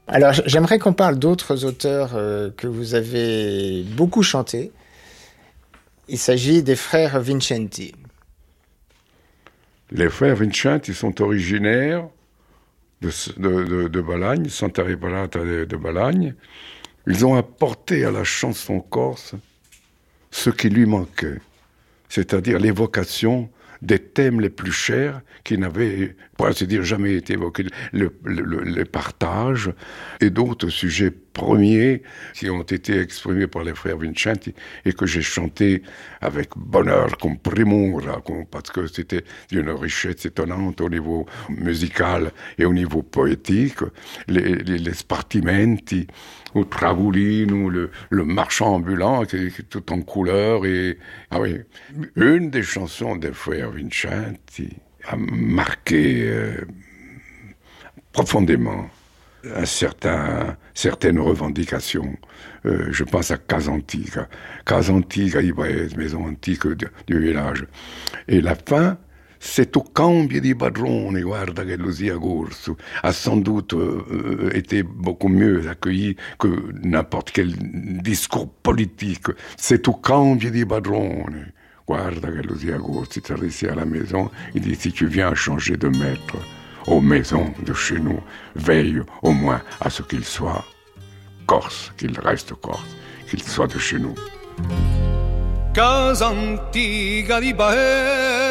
Alors, j'aimerais qu'on parle d'autres auteurs que vous avez beaucoup chantés. Il s'agit des frères Vincenti. Les frères Vincenti sont originaires de Balagne, Santa Reparata de Balagne. Ils ont apporté à la chanson corse ce qui lui manquait, c'est-à-dire l'évocation des thèmes les plus chers qui n'avaient, pour ainsi dire, jamais été évoqués, le partage et d'autres sujets premiers qui ont été exprimés par les frères Vincenti et que j'ai chanté avec bonheur, comme primura, parce que c'était d'une richesse étonnante au niveau musical et au niveau poétique. Les spartimenti, ou Travulino, le marchand ambulant qui est tout en couleur. Ah oui, une des chansons des frères Vincenti a marqué profondément certaines revendications. Je pense à Casa Antica. Casa Antica, maison antique du village. Et la fin, c'est au cambio di padrone, guarda che lo sia corso, a sans doute été beaucoup mieux accueilli que n'importe quel discours politique. C'est au cambio di padrone, guarda che lo sia corso. Il s'adressait à la maison, il dit si tu viens changer de maître aux maisons de chez nous, veille au moins à ce qu'il soit corse, qu'il reste corse, qu'il soit de chez nous. Casa antica di Bahia